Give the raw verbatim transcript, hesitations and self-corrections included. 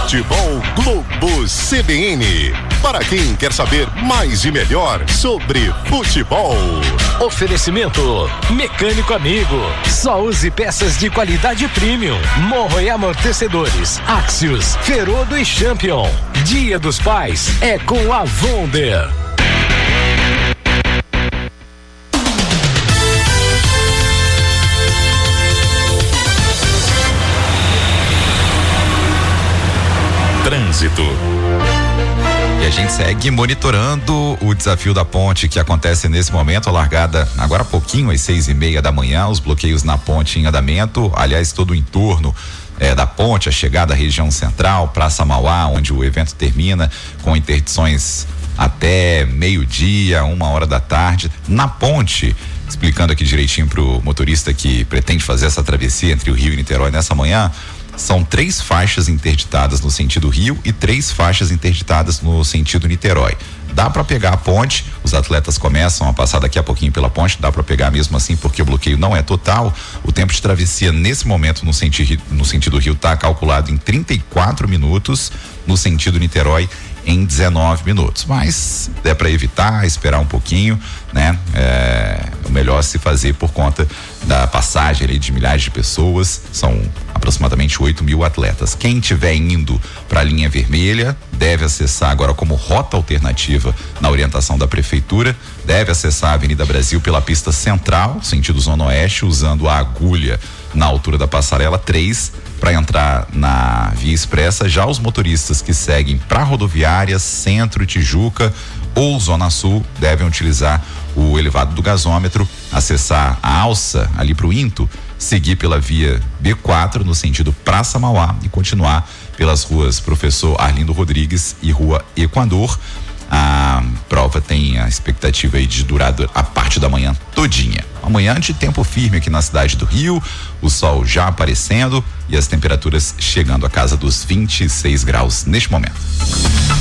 Futebol Globo C B N. Para quem quer saber mais e melhor sobre futebol. Oferecimento Mecânico Amigo. Só use peças de qualidade premium. Morro e amortecedores. Axios, Ferodo e Champion. Dia dos Pais é com a Wonder. Trânsito. E a gente segue monitorando o desafio da ponte que acontece nesse momento, a largada agora há pouquinho, às seis e meia da manhã, os bloqueios na ponte em andamento, aliás, todo o entorno é, da ponte, a chegada à região central, Praça Mauá, onde o evento termina, com interdições até meio-dia, uma hora da tarde. Na ponte, explicando aqui direitinho pro motorista que pretende fazer essa travessia entre o Rio e Niterói nessa manhã, são três faixas interditadas no sentido Rio e três faixas interditadas no sentido Niterói. Dá para pegar a ponte, os atletas começam a passar daqui a pouquinho pela ponte, dá para pegar mesmo assim porque o bloqueio não é total. O tempo de travessia nesse momento no sentido, no sentido Rio está calculado em trinta e quatro minutos, no sentido Niterói em dezenove minutos, mas é para evitar, esperar um pouquinho, né? É o melhor se fazer por conta da passagem ali de milhares de pessoas, são aproximadamente oito mil atletas. Quem estiver indo para a linha vermelha deve acessar agora como rota alternativa na orientação da prefeitura, deve acessar a Avenida Brasil pela pista central, sentido Zona Oeste, usando a agulha na altura da passarela três, para entrar na via expressa. Já os motoristas que seguem para rodoviária, Centro, Tijuca ou Zona Sul devem utilizar o elevado do gasômetro, acessar a alça ali para o Into, seguir pela via B quatro no sentido Praça Mauá e continuar pelas ruas Professor Arlindo Rodrigues e Rua Equador. A prova tem a expectativa aí de durar a parte da manhã todinha. Amanhã de tempo firme aqui na cidade do Rio, o sol já aparecendo e as temperaturas chegando à casa dos vinte e seis graus neste momento.